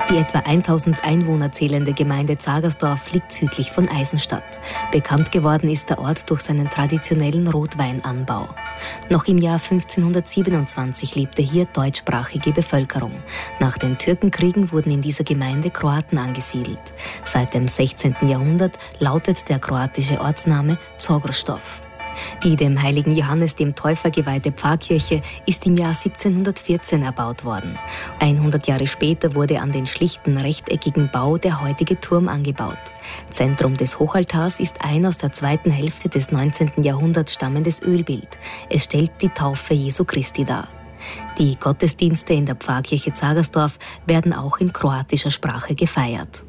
Die etwa 1000 Einwohner zählende Gemeinde Zagersdorf liegt südlich von Eisenstadt. Bekannt geworden ist der Ort durch seinen traditionellen Rotweinanbau. Noch im Jahr 1527 lebte hier deutschsprachige Bevölkerung. Nach den Türkenkriegen wurden in dieser Gemeinde Kroaten angesiedelt. Seit dem 16. Jahrhundert lautet der kroatische Ortsname Zagersdorf. Die dem heiligen Johannes dem Täufer geweihte Pfarrkirche ist im Jahr 1714 erbaut worden. 100 Jahre später wurde an den schlichten rechteckigen Bau der heutige Turm angebaut. Zentrum des Hochaltars ist ein aus der zweiten Hälfte des 19. Jahrhunderts stammendes Ölbild. Es stellt die Taufe Jesu Christi dar. Die Gottesdienste in der Pfarrkirche Zagersdorf werden auch in kroatischer Sprache gefeiert.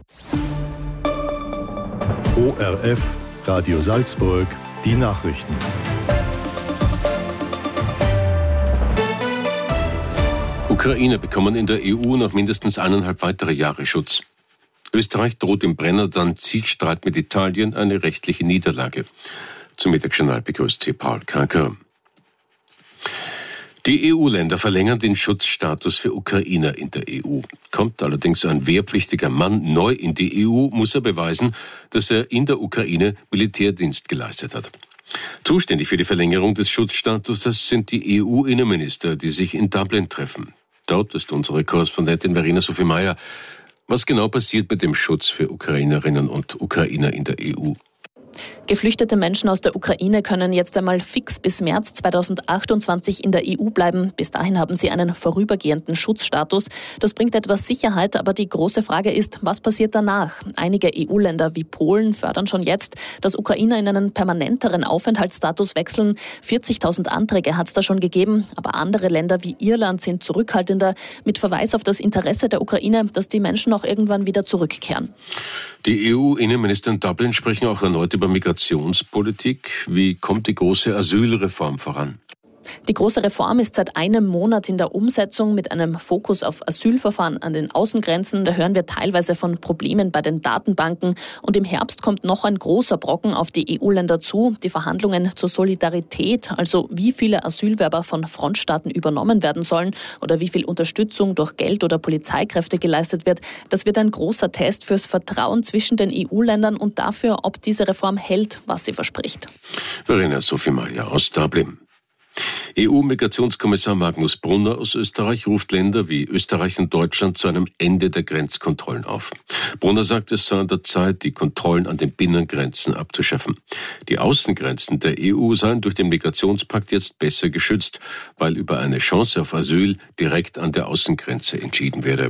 ORF, Radio Salzburg, die Nachrichten. Ukrainer bekommen in der EU noch mindestens 1,5 weitere Jahre Schutz. Österreich droht im Brenner-Dann-Zielstreit mit Italien eine rechtliche Niederlage. Zum Mittagsjournal begrüßt Sie Paul Kanker. Die EU-Länder verlängern den Schutzstatus für Ukrainer in der EU. Kommt allerdings ein wehrpflichtiger Mann neu in die EU, muss er beweisen, dass er in der Ukraine Militärdienst geleistet hat. Zuständig für die Verlängerung des Schutzstatuses sind die EU-Innenminister, die sich in Dublin treffen. Dort ist unsere Korrespondentin Verena Sophie Meyer. Was genau passiert mit dem Schutz für Ukrainerinnen und Ukrainer in der EU? Geflüchtete Menschen aus der Ukraine können jetzt einmal fix bis März 2028 in der EU bleiben. Bis dahin haben sie einen vorübergehenden Schutzstatus. Das bringt etwas Sicherheit, aber die große Frage ist, was passiert danach? Einige EU-Länder wie Polen fördern schon jetzt, dass Ukrainer in einen permanenteren Aufenthaltsstatus wechseln. 40.000 Anträge hat es da schon gegeben, aber andere Länder wie Irland sind zurückhaltender, mit Verweis auf das Interesse der Ukraine, dass die Menschen auch irgendwann wieder zurückkehren. Die EU-Innenminister in Dublin sprechen auch erneut über Migrationspolitik. Wie kommt die große Asylreform voran? Die große Reform ist seit einem Monat in der Umsetzung mit einem Fokus auf Asylverfahren an den Außengrenzen. Da hören wir teilweise von Problemen bei den Datenbanken. Und im Herbst kommt noch ein großer Brocken auf die EU-Länder zu. Die Verhandlungen zur Solidarität, also wie viele Asylwerber von Frontstaaten übernommen werden sollen oder wie viel Unterstützung durch Geld oder Polizeikräfte geleistet wird. Das wird ein großer Test fürs Vertrauen zwischen den EU-Ländern und dafür, ob diese Reform hält, was sie verspricht. Verena Sophie Meyer aus Dublin. EU-Migrationskommissar Magnus Brunner aus Österreich ruft Länder wie Österreich und Deutschland zu einem Ende der Grenzkontrollen auf. Brunner sagt, es sei an der Zeit, die Kontrollen an den Binnengrenzen abzuschaffen. Die Außengrenzen der EU seien durch den Migrationspakt jetzt besser geschützt, weil über eine Chance auf Asyl direkt an der Außengrenze entschieden werde.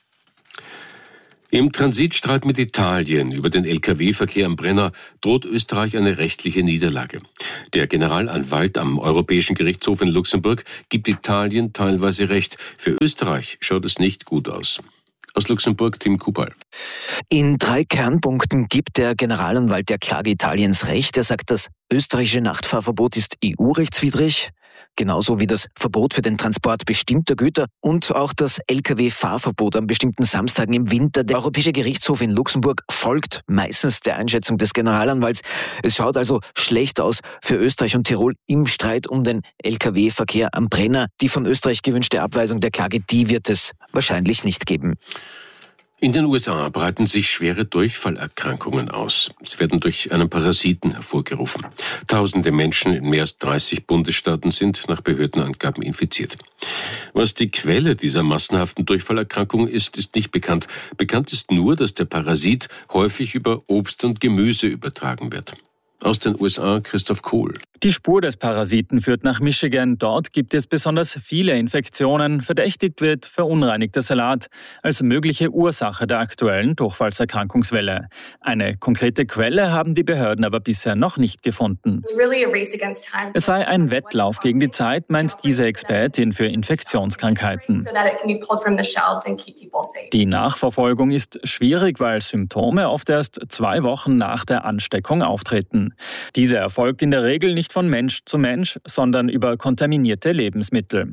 Im Transitstreit mit Italien über den Lkw-Verkehr am Brenner droht Österreich eine rechtliche Niederlage. Der Generalanwalt am Europäischen Gerichtshof in Luxemburg gibt Italien teilweise recht. Für Österreich schaut es nicht gut aus. Aus Luxemburg, Tim Kubal. In 3 Kernpunkten gibt der Generalanwalt der Klage Italiens recht. Er sagt, das österreichische Nachtfahrverbot ist EU-rechtswidrig. Genauso wie das Verbot für den Transport bestimmter Güter und auch das Lkw-Fahrverbot an bestimmten Samstagen im Winter. Der Europäische Gerichtshof in Luxemburg folgt meistens der Einschätzung des Generalanwalts. Es schaut also schlecht aus für Österreich und Tirol im Streit um den Lkw-Verkehr am Brenner. Die von Österreich gewünschte Abweisung der Klage, die wird es wahrscheinlich nicht geben. In den USA breiten sich schwere Durchfallerkrankungen aus. Sie werden durch einen Parasiten hervorgerufen. Tausende Menschen in mehr als 30 Bundesstaaten sind nach Behördenangaben infiziert. Was die Quelle dieser massenhaften Durchfallerkrankung ist, ist nicht bekannt. Bekannt ist nur, dass der Parasit häufig über Obst und Gemüse übertragen wird. Aus den USA Christoph Kohl. Die Spur des Parasiten führt nach Michigan. Dort gibt es besonders viele Infektionen. Verdächtigt wird verunreinigter Salat als mögliche Ursache der aktuellen Durchfallserkrankungswelle. Eine konkrete Quelle haben die Behörden aber bisher noch nicht gefunden. Es sei ein Wettlauf gegen die Zeit, meint diese Expertin für Infektionskrankheiten. Die Nachverfolgung ist schwierig, weil Symptome oft erst 2 Wochen nach der Ansteckung auftreten. Diese erfolgt in der Regel nicht von Mensch zu Mensch, sondern über kontaminierte Lebensmittel.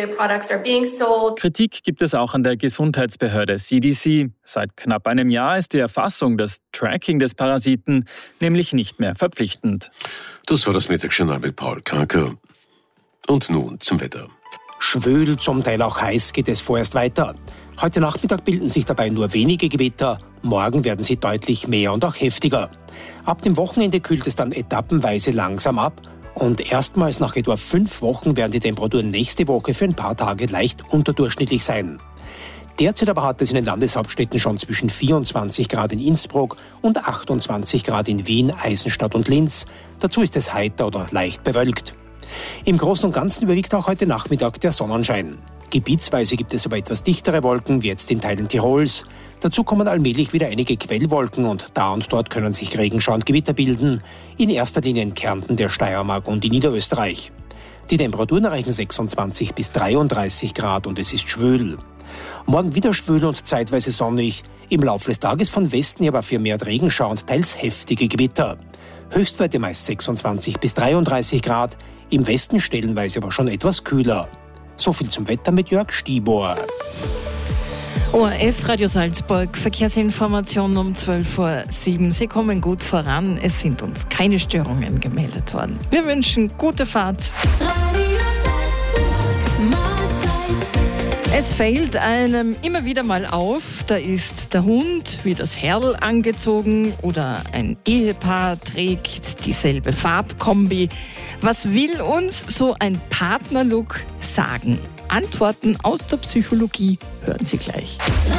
Kritik gibt es auch an der Gesundheitsbehörde CDC. Seit knapp einem Jahr ist die Erfassung, das Tracking des Parasiten, nämlich nicht mehr verpflichtend. Das war das Mittagsjournal mit Paul Kanker. Und nun zum Wetter. Schwül, zum Teil auch heiß geht es vorerst weiter. Heute Nachmittag bilden sich dabei nur wenige Gewitter, morgen werden sie deutlich mehr und auch heftiger. Ab dem Wochenende kühlt es dann etappenweise langsam ab und erstmals nach etwa 5 Wochen werden die Temperaturen nächste Woche für ein paar Tage leicht unterdurchschnittlich sein. Derzeit aber hat es in den Landeshauptstädten schon zwischen 24 Grad in Innsbruck und 28 Grad in Wien, Eisenstadt und Linz. Dazu ist es heiter oder leicht bewölkt. Im Großen und Ganzen überwiegt auch heute Nachmittag der Sonnenschein. Gebietsweise gibt es aber etwas dichtere Wolken, wie jetzt in Teilen Tirols. Dazu kommen allmählich wieder einige Quellwolken und da und dort können sich Regenschauer und Gewitter bilden. In erster Linie in Kärnten, der Steiermark und in Niederösterreich. Die Temperaturen erreichen 26 bis 33 Grad und es ist schwül. Morgen wieder schwül und zeitweise sonnig. Im Laufe des Tages von Westen her aber vermehrt Regenschauer und teils heftige Gewitter. Höchstwerte meist 26 bis 33 Grad, im Westen stellenweise aber schon etwas kühler. So viel zum Wetter mit Jörg Stibor. ORF Radio Salzburg, Verkehrsinformationen um 12:07 Uhr. Sie kommen gut voran, es sind uns keine Störungen gemeldet worden. Wir wünschen gute Fahrt. Radio Salzburg, Mahlzeit. Es fällt einem immer wieder mal auf, da ist der Hund wie das Herrl angezogen oder ein Ehepaar trägt dieselbe Farbkombi. Was will uns so ein Partnerlook sagen? Antworten aus der Psychologie hören Sie gleich.